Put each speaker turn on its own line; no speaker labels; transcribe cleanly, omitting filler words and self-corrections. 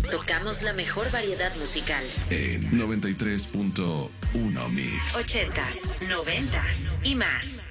Tocamos la mejor variedad musical.
En 93.1 Mix.
80s, 90s y más.